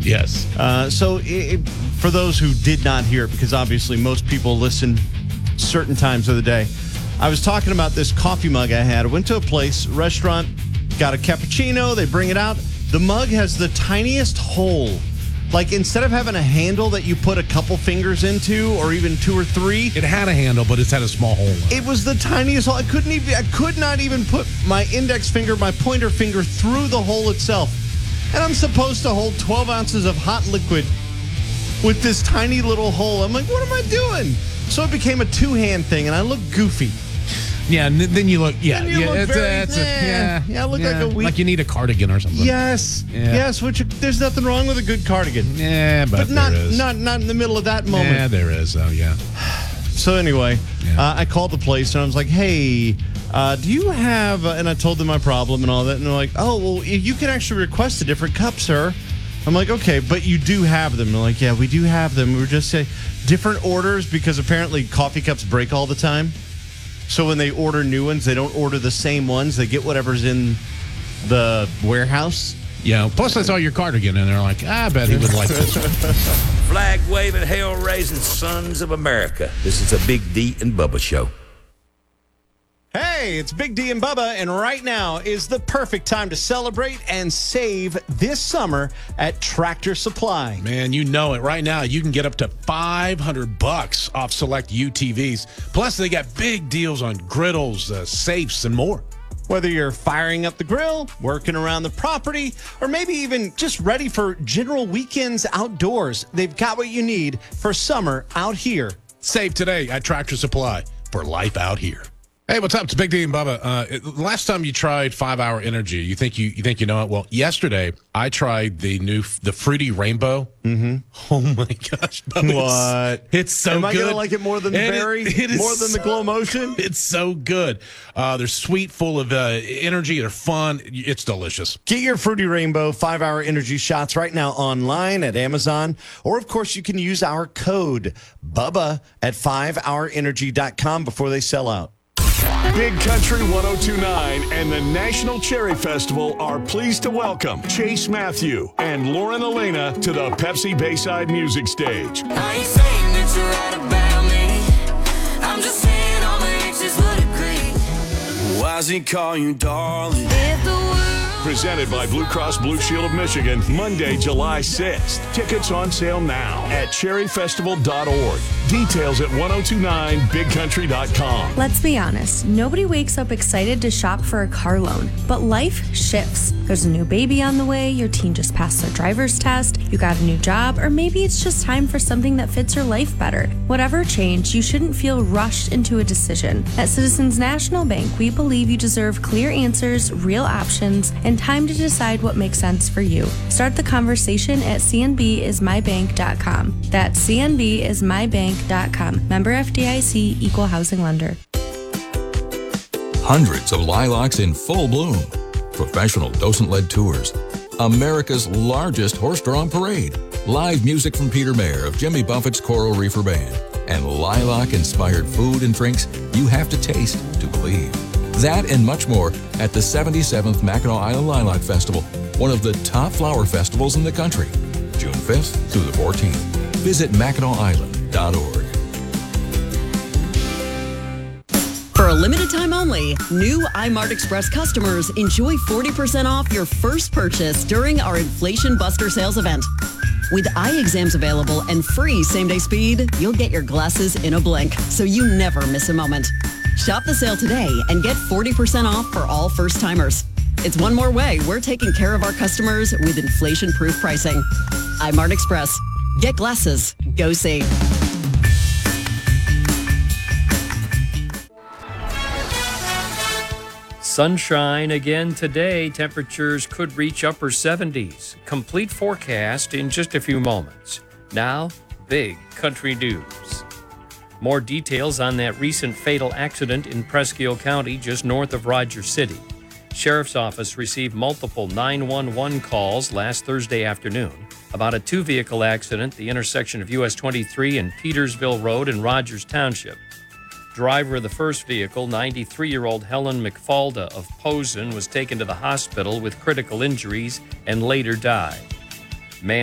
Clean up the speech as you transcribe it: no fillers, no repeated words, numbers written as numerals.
Yes. For those who did not hear it, because obviously most people listen certain times of the day, I was talking about this coffee mug I had. I went to a restaurant, got a cappuccino. They bring it out. The mug has the tiniest hole. Like, instead of having a handle that you put a couple fingers into, or even 2 or 3. It had a handle, but it's had a small hole in it. It was the tiniest hole. I could not even put my index finger, my pointer finger through the hole itself. And I'm supposed to hold 12 ounces of hot liquid with this tiny little hole. I'm like, what am I doing? So it became a two-hand thing, and I look goofy. Yeah, and then you look, I look like you need a cardigan or something. Yes, which there's nothing wrong with a good cardigan. Yeah, but not there is. not in the middle of that moment. Yeah, there is, though, yeah. So anyway, I called the place, and I was like, hey, do you have, and I told them my problem and all that, and they're like, oh, well, you can actually request a different cup, sir. I'm like, okay, but you do have them. They're like, yeah, we do have them. We were just saying different orders because apparently coffee cups break all the time. So when they order new ones, they don't order the same ones. They get whatever's in the warehouse. Yeah, plus I saw your cardigan, and they're like, I bet he would like this one. Flag-waving, hell-raising sons of America. This is a Big D and Bubba show. Hey, it's Big D and Bubba, and right now is the perfect time to celebrate and save this summer at Tractor Supply. Man, you know it. Right now, you can get up to $500 off select UTVs. Plus, they got big deals on griddles, safes, and more. Whether you're firing up the grill, working around the property, or maybe even just ready for general weekends outdoors, they've got what you need for summer out here. Save today at Tractor Supply for life out here. Hey, what's up? It's Big D and Bubba. Last time you tried 5-Hour Energy, you think you know it? Well, yesterday I tried the Fruity Rainbow. Mm-hmm. Oh my gosh, Bubba! What? It's so good. Am I gonna like it more than the berry? It is more than the Glow Motion? It's so good. They're sweet, full of energy. They're fun. It's delicious. Get your Fruity Rainbow 5-Hour Energy shots right now online at Amazon, or of course you can use our code BUBBA at 5hourenergy.com before they sell out. Big Country 102.9 and the National Cherry Festival are pleased to welcome Chase Matthew and Lauren Elena to the Pepsi Bayside Music Stage. I ain't saying that you're right about me. I'm just saying all my exes would agree. Why does he call you darling? If the world Presented by Blue Cross Blue Shield of Michigan, Monday, July 6th. Tickets on sale now at cherryfestival.org. Details at 1029bigcountry.com. Let's be honest, nobody wakes up excited to shop for a car loan, but life shifts. There's a new baby on the way, your teen just passed their driver's test, you got a new job, or maybe it's just time for something that fits your life better. Whatever change, you shouldn't feel rushed into a decision. At Citizens National Bank, we believe you deserve clear answers, real options, and time to decide what makes sense for you. Start the conversation at cnbismybank.com. That's cnbismybank.com. Member FDIC, Equal Housing Lender. Hundreds of lilacs in full bloom. Professional docent-led tours. America's largest horse-drawn parade. Live music from Peter Mayer of Jimmy Buffett's Coral Reefer Band. And lilac-inspired food and drinks you have to taste to believe. That and much more at the 77th Mackinac Island Lilac Festival, one of the top flower festivals in the country. June 5th through the 14th. Visit MackinacIsland.org. For a limited time only, new iMart Express customers enjoy 40% off your first purchase during our Inflation Buster sales event. With eye exams available and free same-day speed, you'll get your glasses in a blink, so you never miss a moment. Shop the sale today and get 40% off for all first-timers. It's one more way we're taking care of our customers with inflation-proof pricing. iMart Express. Get glasses. Go see. Sunshine again today. Temperatures could reach upper 70s. Complete forecast in just a few moments. Now, Big Country News. More details on that recent fatal accident in Presque County, just north of Rogers City. Sheriff's Office received multiple 911 calls last Thursday afternoon about a two-vehicle accident at the intersection of US 23 and Petersville Road in Rogers Township. Driver of the first vehicle, 93-year-old Helen McFalda of Posen, was taken to the hospital with critical injuries and later died.